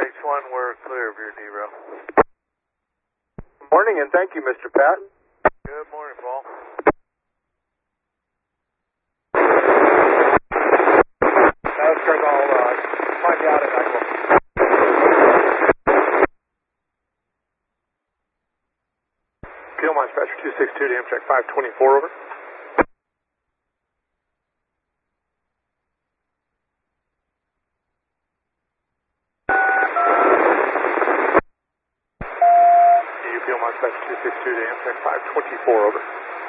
RH1, we're clear of your derail. Morning, and thank you, Mr. Pat. Good morning, Paul. Oscar, I'll find you out at Echo. Fuel Dispatcher 262 to Amtrak 524, over. Fuel Dispatcher 262 to Amtrak 524, over.